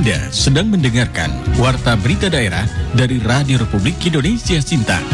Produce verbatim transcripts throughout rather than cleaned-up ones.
Anda sedang mendengarkan Warta Berita Daerah dari Radio Republik Indonesia Sintang.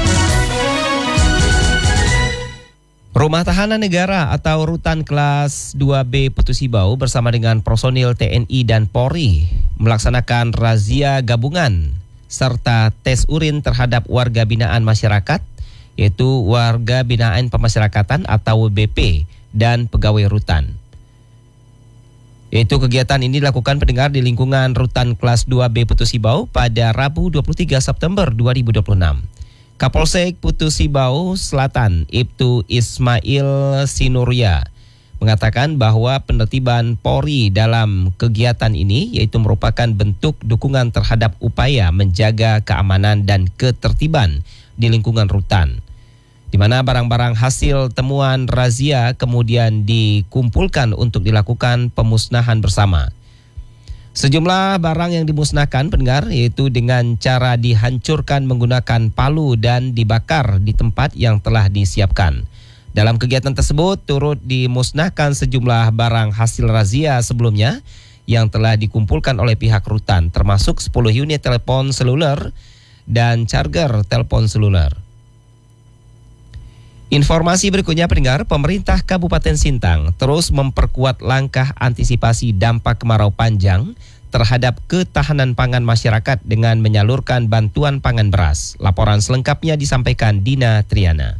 Rumah Tahanan Negara atau Rutan Kelas dua B Putusibau bersama dengan personil T N I dan Polri melaksanakan razia gabungan serta tes urin terhadap warga binaan masyarakat, yaitu warga binaan pemasyarakatan atau W B P dan pegawai rutan. Yaitu kegiatan ini dilakukan pendengar di lingkungan Rutan Kelas dua B Putusibau pada Rabu dua puluh tiga September dua ribu dua puluh enam. Kapolsek Putusibau Selatan, Ibtu Ismail Sinuria, mengatakan bahwa penertiban Polri dalam kegiatan ini yaitu merupakan bentuk dukungan terhadap upaya menjaga keamanan dan ketertiban di lingkungan rutan, di mana barang-barang hasil temuan razia kemudian dikumpulkan untuk dilakukan pemusnahan bersama. Sejumlah barang yang dimusnahkan pendengar yaitu dengan cara dihancurkan menggunakan palu dan dibakar di tempat yang telah disiapkan. Dalam kegiatan tersebut turut dimusnahkan sejumlah barang hasil razia sebelumnya yang telah dikumpulkan oleh pihak rutan, termasuk sepuluh unit telepon seluler dan charger telepon seluler. Informasi berikutnya pendengar, pemerintah Kabupaten Sintang terus memperkuat langkah antisipasi dampak kemarau panjang terhadap ketahanan pangan masyarakat dengan menyalurkan bantuan pangan beras. Laporan selengkapnya disampaikan Dina Triana.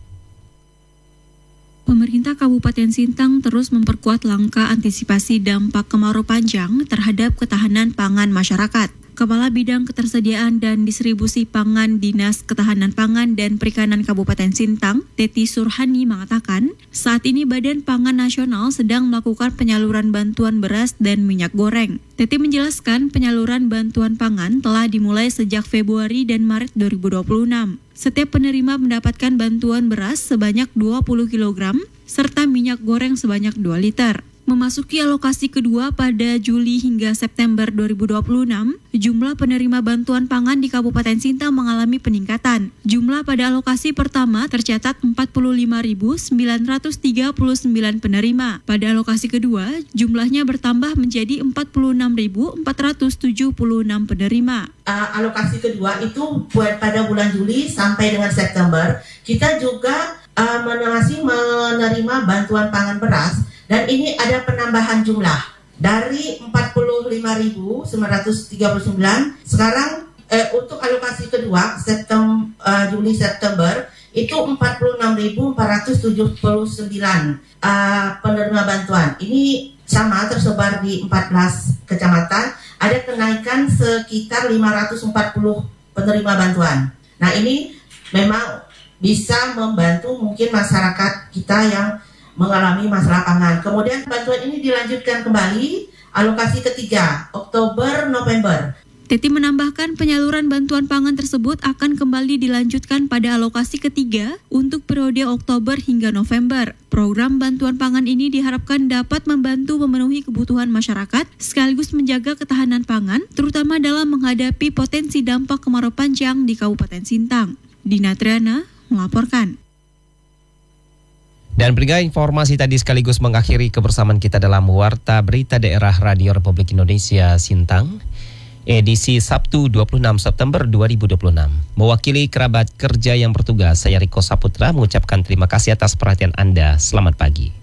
Pemerintah Kabupaten Sintang terus memperkuat langkah antisipasi dampak kemarau panjang terhadap ketahanan pangan masyarakat. Kepala Bidang Ketersediaan dan Distribusi Pangan Dinas Ketahanan Pangan dan Perikanan Kabupaten Sintang, Teti Surhani mengatakan, saat ini Badan Pangan Nasional sedang melakukan penyaluran bantuan beras dan minyak goreng. Teti menjelaskan penyaluran bantuan pangan telah dimulai sejak Februari dan Maret dua ribu dua puluh enam. Setiap penerima mendapatkan bantuan beras sebanyak dua puluh kilogram serta minyak goreng sebanyak dua liter. Memasuki alokasi kedua pada Juli hingga September dua ribu dua puluh enam, jumlah penerima bantuan pangan di Kabupaten Sintang mengalami peningkatan. Jumlah pada alokasi pertama tercatat empat puluh lima ribu sembilan ratus tiga puluh sembilan penerima. Pada alokasi kedua, jumlahnya bertambah menjadi empat puluh enam ribu empat ratus tujuh puluh enam penerima. Uh, alokasi kedua itu buat pada bulan Juli sampai dengan September, kita juga uh, masih menerima bantuan pangan beras. Dan ini ada penambahan jumlah dari empat puluh lima ribu sembilan ratus tiga puluh sembilan. Sekarang eh, untuk alokasi kedua September, uh, Juli September itu empat puluh enam ribu empat ratus tujuh puluh sembilan uh, penerima bantuan. Ini sama tersebar di empat belas kecamatan. Ada kenaikan sekitar lima ratus empat puluh penerima bantuan. Nah ini memang bisa membantu mungkin masyarakat kita yang mengalami masalah pangan. Kemudian bantuan ini dilanjutkan kembali alokasi ketiga Oktober November. Teti menambahkan penyaluran bantuan pangan tersebut akan kembali dilanjutkan pada alokasi ketiga untuk periode Oktober hingga November. Program bantuan pangan ini diharapkan dapat membantu memenuhi kebutuhan masyarakat sekaligus menjaga ketahanan pangan terutama dalam menghadapi potensi dampak kemarau panjang di Kabupaten Sintang. Dina Triana melaporkan. Dan pendengar, informasi tadi sekaligus mengakhiri kebersamaan kita dalam Warta Berita Daerah Radio Republik Indonesia Sintang, edisi Sabtu dua puluh enam September dua ribu dua puluh enam. Mewakili kerabat kerja yang bertugas, saya Riko Saputra mengucapkan terima kasih atas perhatian Anda. Selamat pagi.